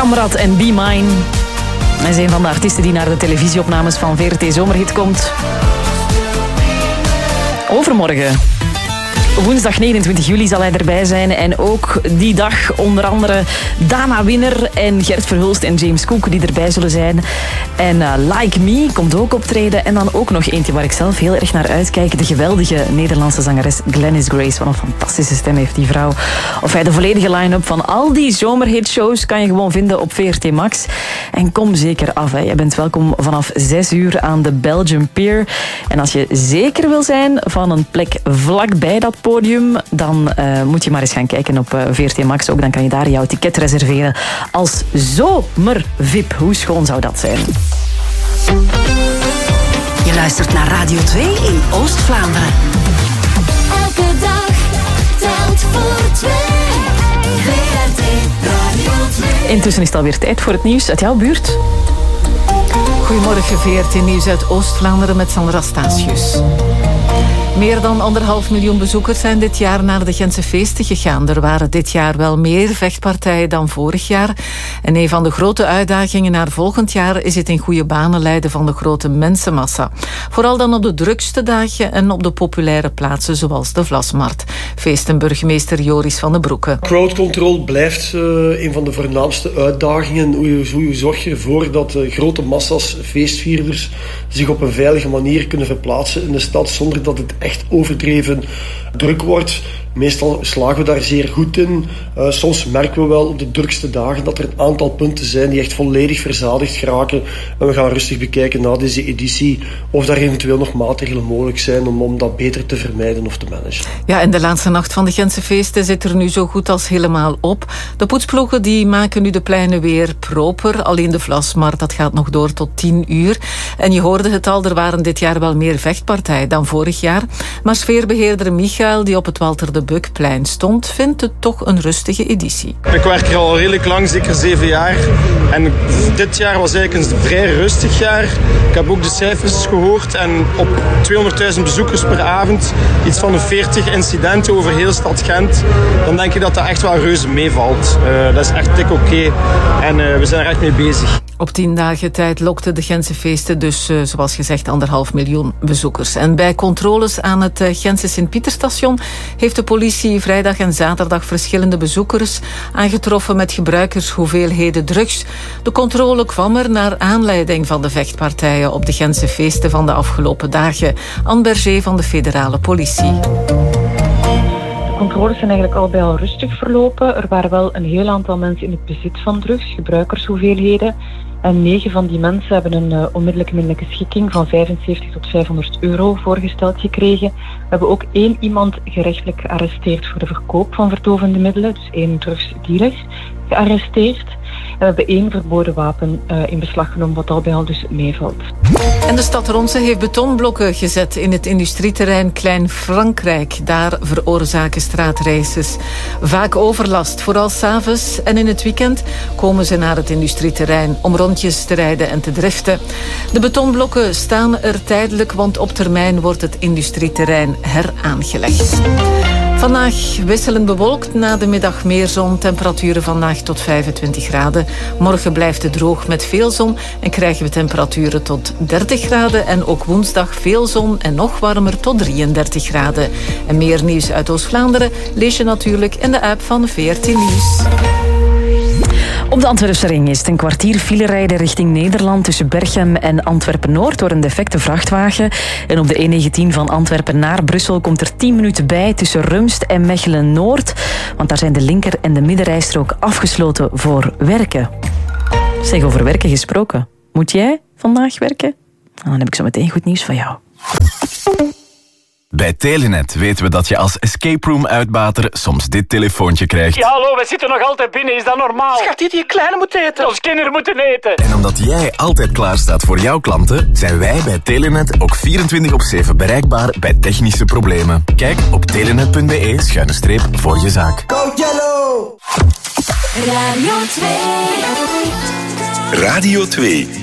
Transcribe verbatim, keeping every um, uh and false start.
Kamrat en Be Mine. Hij is een van de artiesten die naar de televisieopnames van V R T Zomerhit komt. Overmorgen, woensdag negenentwintig juli, zal hij erbij zijn. En ook die dag onder andere Dana Winner en Gert Verhulst en James Cook die erbij zullen zijn. En uh, Like Me komt ook optreden. En dan ook nog eentje waar ik zelf heel erg naar uitkijk. De geweldige Nederlandse zangeres Glennis Grace. Wat een fantastische stem heeft die vrouw. Of hij de volledige line-up van al die zomerhitshows kan je gewoon vinden op V R T Max. En kom zeker af. Hè. Je bent welkom vanaf zes uur aan de Belgium Pier. En als je zeker wil zijn van een plek vlakbij dat podium, dan uh, moet je maar eens gaan kijken op uh, V R T Max. Ook dan kan je daar jouw ticket reserveren als zomer-V I P. Hoe schoon zou dat zijn? Je luistert naar Radio twee in Oost-Vlaanderen. Elke dag telt voor twee. V R T Radio twee. Intussen is het alweer tijd voor het nieuws uit jouw buurt. Goedemorgen, V R T Nieuws uit Oost-Vlaanderen met Sandra Statius. Meer dan anderhalf miljoen bezoekers zijn dit jaar naar de Gentse feesten gegaan. Er waren dit jaar wel meer vechtpartijen dan vorig jaar. En een van de grote uitdagingen naar volgend jaar is het in goede banen leiden van de grote mensenmassa. Vooral dan op de drukste dagen en op de populaire plaatsen zoals de Vlasmarkt. Feestenburgemeester Joris van den Broeke. Crowd control blijft uh, een van de voornaamste uitdagingen. Hoe je, hoe je zorg je ervoor dat uh, grote massa's feestvierders zich op een veilige manier kunnen verplaatsen in de stad zonder dat het echt overdreven druk wordt. Meestal slagen we daar zeer goed in. Uh, soms merken we wel op de drukste dagen dat er een aantal punten zijn die echt volledig verzadigd geraken. En we gaan rustig bekijken na deze editie of daar eventueel nog maatregelen mogelijk zijn om, om dat beter te vermijden of te managen. Ja, en de laatste nacht van de Gentse feesten zit er nu zo goed als helemaal op. De poetsploegen die maken nu de pleinen weer proper. Alleen de Vlasmarkt, dat gaat nog door tot tien uur. En je hoorde het al, er waren dit jaar wel meer vechtpartijen dan vorig jaar. Maar sfeerbeheerder Michael, die op het Walter de Bukplein stond, vindt het toch een rustige editie. Ik werk er al redelijk lang, zeker zeven jaar. En dit jaar was eigenlijk een vrij rustig jaar. Ik heb ook de cijfers gehoord en op tweehonderdduizend bezoekers per avond, iets van de veertig incidenten over heel stad Gent, dan denk ik dat dat echt wel reuze meevalt. Uh, dat is echt dik oké okay. En uh, we zijn er echt mee bezig. Op tien dagen tijd lokten de Gentse feesten dus, uh, zoals gezegd, anderhalf miljoen bezoekers. En bij controles aan het uh, Gentse Sint-Pieterstation heeft de politie vrijdag en zaterdag verschillende bezoekers aangetroffen met gebruikershoeveelheden drugs. De controle kwam er naar aanleiding van de vechtpartijen op de Gentse feesten van de afgelopen dagen. Anne Berger van de federale politie. De controles zijn eigenlijk allebei al rustig verlopen. Er waren wel een heel aantal mensen in het bezit van drugs, gebruikershoeveelheden. En negen van die mensen hebben een uh, onmiddellijke middelijke schikking van vijfenzeventig tot vijfhonderd euro voorgesteld gekregen. We hebben ook één iemand gerechtelijk gearresteerd voor de verkoop van verdovende middelen, dus één drugsdealer gearresteerd. En we hebben één verboden wapen uh, in beslag genomen, wat al bij al dus meevalt. En de stad Ronse heeft betonblokken gezet in het industrieterrein Klein Frankrijk. Daar veroorzaken straatraces vaak overlast. Vooral 's avonds en in het weekend komen ze naar het industrieterrein om rondjes te rijden en te driften. De betonblokken staan er tijdelijk, want op termijn wordt het industrieterrein heraangelegd. Vandaag wisselend bewolkt, na de middag meer zon. Temperaturen vandaag tot vijfentwintig graden. Morgen blijft het droog met veel zon en krijgen we temperaturen tot dertig graden. En ook woensdag veel zon en nog warmer tot drieëndertig graden. En meer nieuws uit Oost-Vlaanderen lees je natuurlijk in de app van V R T Nieuws. Op de Antwerpse ring is het een kwartier file rijden richting Nederland tussen Berchem en Antwerpen-Noord door een defecte vrachtwagen. En op de E negentien van Antwerpen naar Brussel komt er tien minuten bij tussen Rumst en Mechelen-Noord. Want daar zijn de linker- en de middenrijstrook afgesloten voor werken. Zeg, over werken gesproken. Moet jij vandaag werken? Nou, dan heb ik zo meteen goed nieuws van jou. Bij Telenet weten we dat je als escape room uitbater soms dit telefoontje krijgt. Ja, hallo, we zitten nog altijd binnen. Is dat normaal? Schat, die die kleine moet eten. Ons kinderen moeten eten. En omdat jij altijd klaar staat voor jouw klanten, zijn wij bij Telenet ook vierentwintig op zeven bereikbaar bij technische problemen. Kijk op telenet punt be schuine streep voor je zaak. Go Yellow! Radio twee. Radio twee.